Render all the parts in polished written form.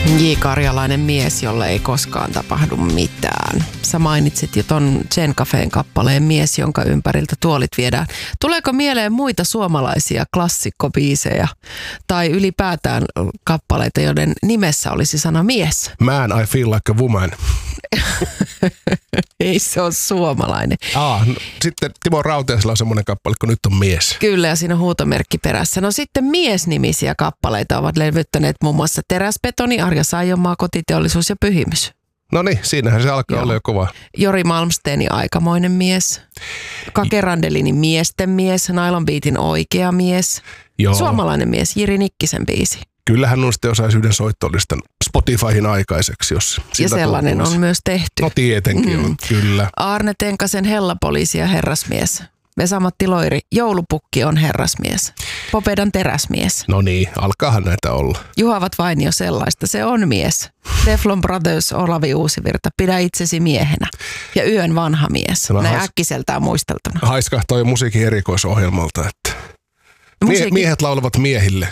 J. Karjalainen mies, jolle ei koskaan tapahdu mitään. Sä mainitsit jo ton Jen Cafén kappaleen Mies, jonka ympäriltä tuolit viedään. Tuleeko mieleen muita suomalaisia klassikkobiisejä tai ylipäätään kappaleita, joiden nimessä olisi sana mies? Man, I feel like a woman. Ei se ole suomalainen. No, sitten Timo Rautiaisella on semmoinen kappale, kun nyt on mies. Kyllä, ja siinä on huutomerkki perässä. No sitten miesnimisiä kappaleita ovat levyttäneet muun muassa Teräsbetoni, Arja Saijonmaa, Kotiteollisuus ja Pyhimys. No niin, siinähän se alkaa olla jo kova. Jori Malmsteeni Aikamoinen mies. Kake Randelinin Miesten mies, Nylon Beatin Oikea mies. Joo. Suomalainen mies, Jiri Nikkisen biisi. Kyllähän on sitten osaisi yhden soittolistan Spotifyhin aikaiseksi, jos ja sellainen on myös tehty. No tietenkin on, kyllä. Arne Tenkasen Hellapoliisi ja Herrasmies. Vesa-Matti Loiri, Joulupukki on herrasmies. Popedan teräsmies. No niin, alkaahan näitä olla. Juhavat Vainio sellaista, se on mies. Teflon Brothers, Olavi Uusivirta, Pidä itsesi miehenä. Ja Yön vanha mies, näin äkkiseltään muisteltuna. Haiskahtoi musiikin erikoisohjelmalta, että miehet laulavat miehille.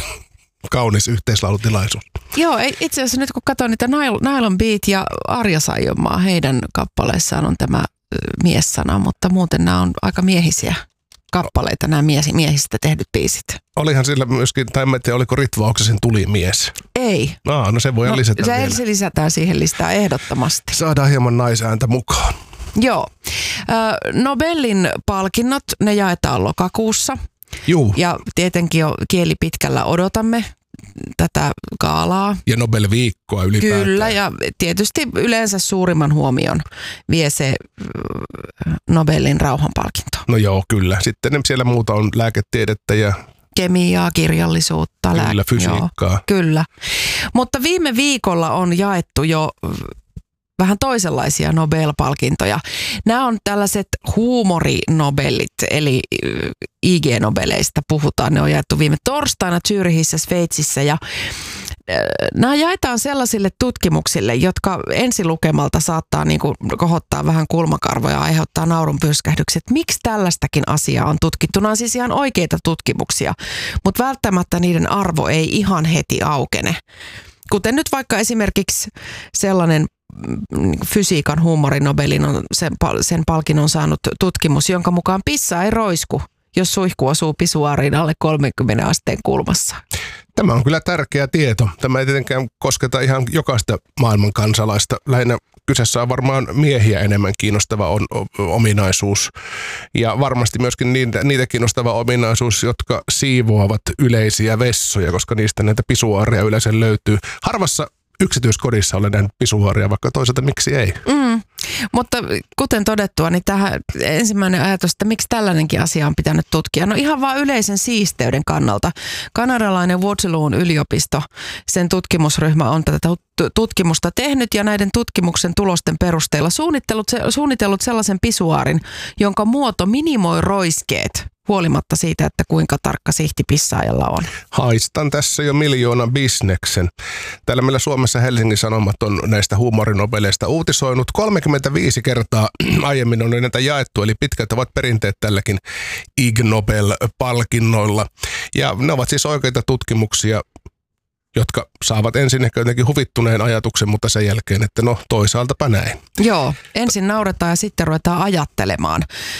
Kaunis yhteislaulutilaisuus. Joo, itse asiassa nyt kun katson niitä Nylon Beat ja Arja Saijonmaa, heidän kappaleissaan on tämä miessana, mutta muuten nämä on aika miehisiä kappaleita, nämä miehistä tehdyt biisit. Olihan sillä myöskin, tai en tiedä, oliko Ritva Oksasen Tulimies? Ei. No se voi lisätä vielä. Se lisätään siihen listaan ehdottomasti. Saadaan hieman naisääntä mukaan. Joo. Nobelin palkinnot, ne jaetaan lokakuussa. Juu. Ja tietenkin jo kieli pitkällä odotamme tätä gaalaa. Ja Nobel-viikkoa ylipäätään. Kyllä, ja tietysti yleensä suurimman huomion vie se Nobelin rauhanpalkinto. No joo, kyllä. Sitten siellä muuta on lääketiedettä ja kemiaa, kirjallisuutta. Kyllä, fysiikkaa. Joo, kyllä. Mutta viime viikolla on jaettu jo vähän toisenlaisia Nobel-palkintoja. Nämä on tällaiset huumorinobelit, eli IG-nobeleista puhutaan. Ne on jaettu viime torstaina Zürichissä, Sveitsissä, ja nämä jaetaan sellaisille tutkimuksille, jotka ensilukemalta saattaa niin kuin kohottaa vähän kulmakarvoja ja aiheuttaa naurun pyrskähdykset. Miksi tällaistakin asiaa on tutkittu? Nämä on siis ihan oikeita tutkimuksia, mutta välttämättä niiden arvo ei ihan heti aukene. Kuten nyt vaikka esimerkiksi sellainen fysiikan huumorinobelin on sen palkinnon saanut tutkimus, jonka mukaan pissa ei roisku, jos suihku osuu pisuaariin alle 30 asteen kulmassa. Tämä on kyllä tärkeä tieto. Tämä ei tietenkään kosketa ihan jokaista maailman kansalaista. Lähinnä kyseessä on varmaan miehiä enemmän kiinnostava ominaisuus. Ja varmasti myöskin niitä kiinnostava ominaisuus, jotka siivoavat yleisiä vessoja, koska niistä näitä pisuaareja yleensä löytyy. Harvassa yksityiskodissa olen nähnyt pisuaaria, vaikka toisaalta miksi ei. Mutta kuten todettua, niin tähän ensimmäinen ajatus, että miksi tällainenkin asia on pitänyt tutkia. No ihan vaan yleisen siisteyden kannalta. Kanadalainen Waterloon yliopisto, sen tutkimusryhmä on tätä tutkimusta tehnyt ja näiden tutkimuksen tulosten perusteella suunnitellut sellaisen pisuaarin, jonka muoto minimoi roiskeet huolimatta siitä, että kuinka tarkka sihti pissaajalla on. Haistan tässä jo miljoonan bisneksen. Täällä meillä Suomessa Helsingin Sanomat on näistä huumorinobeleista uutisoinut 35 kertaa aiemmin on näitä jaettu, eli pitkät ovat perinteet tälläkin Ig Nobel-palkinnoilla. Ja ne ovat siis oikeita tutkimuksia, jotka saavat ensin ehkä jotenkin huvittuneen ajatuksen, mutta sen jälkeen, että no toisaaltapa näin. Joo, ensin nauretaan ja sitten ruvetaan ajattelemaan,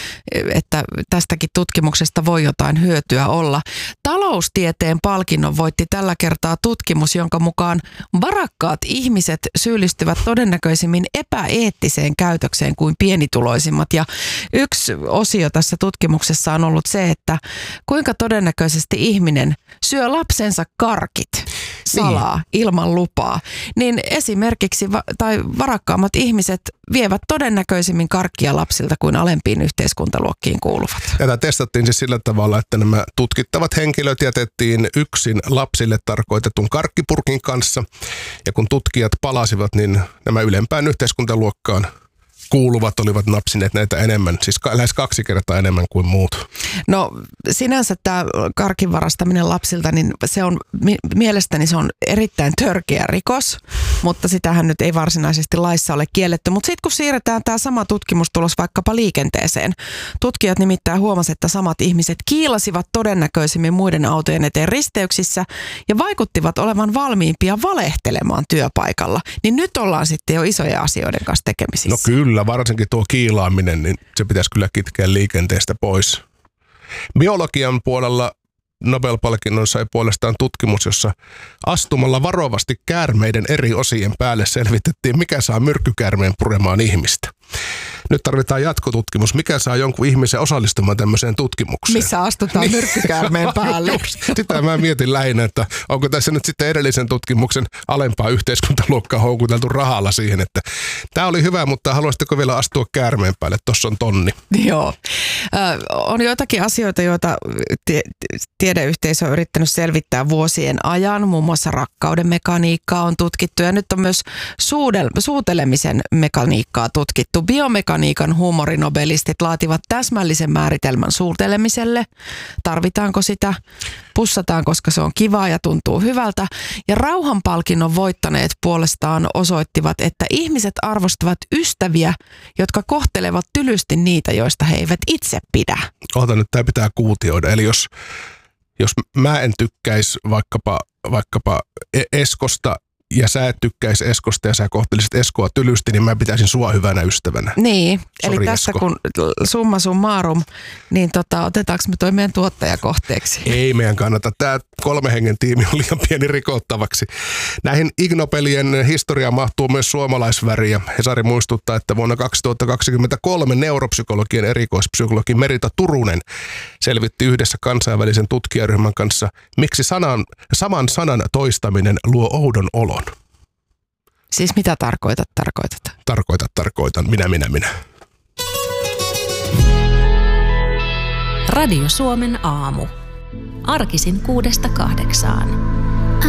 että tästäkin tutkimuksesta voi jotain hyötyä olla. Taloustieteen palkinnon voitti tällä kertaa tutkimus, jonka mukaan varakkaat ihmiset syyllistyvät todennäköisimmin epäeettiseen käytökseen kuin pienituloisimmat. Ja yksi osio tässä tutkimuksessa on ollut se, että kuinka todennäköisesti ihminen syö lapsensa karkit salaa ilman lupaa, niin esimerkiksi varakkaammat ihmiset vievät todennäköisimmin karkkia lapsilta kuin alempiin yhteiskuntaluokkiin kuuluvat. Tätä testattiin siis sillä tavalla, että nämä tutkittavat henkilöt jätettiin yksin lapsille tarkoitetun karkkipurkin kanssa, ja kun tutkijat palasivat, niin nämä ylempään yhteiskuntaluokkaan kuuluvat olivat napsineet näitä enemmän, siis lähes 2 kertaa enemmän kuin muut. No sinänsä tämä karkin varastaminen lapsilta, niin se on mielestäni se on erittäin törkeä rikos, mutta sitähän nyt ei varsinaisesti laissa ole kielletty. Mutta sitten kun siirretään tämä sama tutkimustulos vaikkapa liikenteeseen, tutkijat nimittäin huomasivat, että samat ihmiset kiilasivat todennäköisimmin muiden autojen eteen risteyksissä ja vaikuttivat olevan valmiimpia valehtelemaan työpaikalla. Niin nyt ollaan sitten jo isojen asioiden kanssa tekemisissä. No kyllä, varsinkin tuo kiilaaminen, niin se pitäisi kyllä kitkeä liikenteestä pois. Biologian puolella Nobel-palkinnon sai puolestaan tutkimus, jossa astumalla varovasti käärmeiden eri osien päälle selvitettiin, mikä saa myrkkykäärmeen puremaan ihmistä. Nyt tarvitaan jatkotutkimus. Mikä saa jonkun ihmisen osallistumaan tämmöiseen tutkimukseen? Missä astutaan myrkkykäärmeen päälle? Sitä mä mietin lähinnä, että onko tässä nyt sitten edellisen tutkimuksen alempaa yhteiskuntaluokkaa houkuteltu rahalla siihen, että tämä oli hyvä, mutta haluaisitteko vielä astua käärmeen päälle? Tuossa on tonni. Joo. On joitakin asioita, joita tiedeyhteisö on yrittänyt selvittää vuosien ajan. Muun muassa rakkauden mekaniikkaa on tutkittu ja nyt on myös suutelemisen mekaniikkaa tutkittu. Biomekaniikan huumorinobelistit laativat täsmällisen määritelmän suutelemiselle. Tarvitaanko sitä? Pussataan, koska se on kivaa ja tuntuu hyvältä. Ja rauhanpalkinnon voittaneet puolestaan osoittivat, että ihmiset arvostavat ystäviä, jotka kohtelevat tylysti niitä, joista he eivät itse pidä. Ota nyt, tämä pitää kuutioida. Eli jos mä en tykkäisi vaikkapa Eskosta, ja sä et tykkäisi Eskosta ja sä kohtelisit Eskoa tylysti, niin mä pitäisin sua hyvänä ystävänä. Niin, Sori, eli tässä Esko. kun summa summarum, niin otetaanko me toi meidän tuottajakohteeksi? Ei meidän kannata. Tämä 3 hengen tiimi on liian pieni rikottavaksi. Näihin Ig Nobelien historiaan mahtuu myös suomalaisväri ja Hesari muistuttaa, että vuonna 2023 neuropsykologian erikoispsykologi Merita Turunen selvitti yhdessä kansainvälisen tutkijaryhmän kanssa, miksi saman sanan toistaminen luo oudon olon. Siis mitä tarkoitat? Tarkoitan. Minä. Radio Suomen aamu. Arkisin 6–8.